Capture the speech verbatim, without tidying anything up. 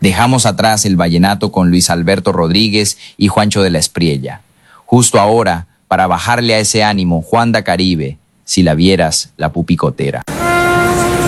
Dejamos atrás el vallenato con Luis Alberto Rodríguez y Juancho de la Espriella. Justo ahora, para bajarle a ese ánimo, Juan da Caribe, si la vieras, la pupicotera.